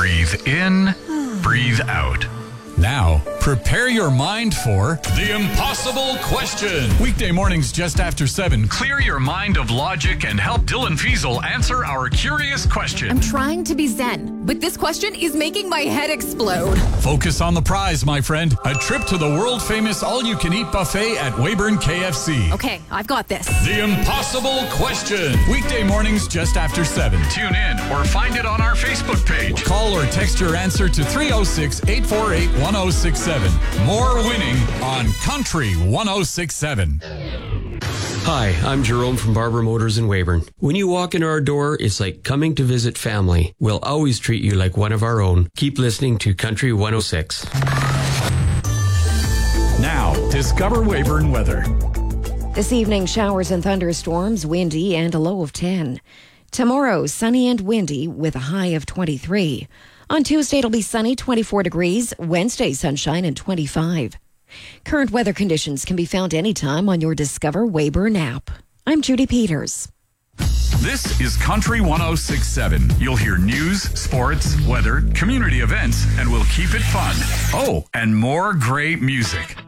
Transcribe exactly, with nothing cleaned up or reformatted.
Breathe in, breathe out. Now, prepare your mind for The Impossible Question. Weekday mornings just after seven. Clear your mind of logic and help Dylan Fiesel answer our curious question. I'm trying to be zen, but this question is making my head explode. Focus on the prize, my friend. A trip to the world-famous all-you-can-eat buffet at Weyburn K F C. Okay, I've got this. The Impossible Question. Weekday mornings just after seven. Tune in or find it on our Facebook page. Call or text your answer to three oh six, eight four eight, one oh six seven. More winning on Country one oh six seven. Hi, I'm Jerome from Barber Motors in Weyburn. When you walk in our door, it's like coming to visit family. We'll always treat you like one of our own. Keep listening to Country one oh six. Now, discover Weyburn weather. This evening, showers and thunderstorms, windy and a low of ten. Tomorrow, sunny and windy with a high of twenty-three. On Tuesday, it'll be sunny, twenty-four degrees. Wednesday, sunshine and twenty-five. Current weather conditions can be found anytime on your Discover Weyburn app. I'm Judy Peters. This is Country one oh six seven. You'll hear news, sports, weather, community events, and we'll keep it fun. Oh, and more great music.